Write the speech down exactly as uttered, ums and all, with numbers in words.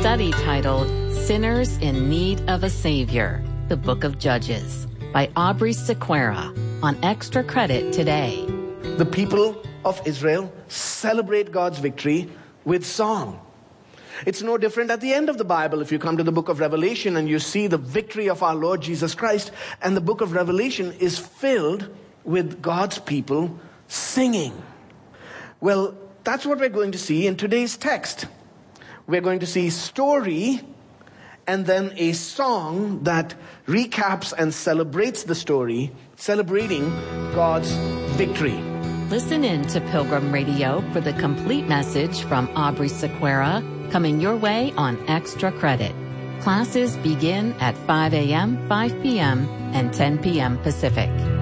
study titled Sinners in Need of a Savior, the Book of Judges, by Aubrey Sequeira, on Extra Credit today. The people of Israel celebrate God's victory with song. It's no different at the end of the Bible. If you come to the book of Revelation and you see the victory of our Lord Jesus Christ, and the book of Revelation is filled with God's people singing. Well, that's what we're going to see in today's text. We're going to see story and then a song that recaps and celebrates the story, celebrating God's victory. Listen in to Pilgrim Radio for the complete message from Aubrey Sequeira, coming your way on Extra Credit. Classes begin at five a.m., five p.m., and ten p.m. Pacific.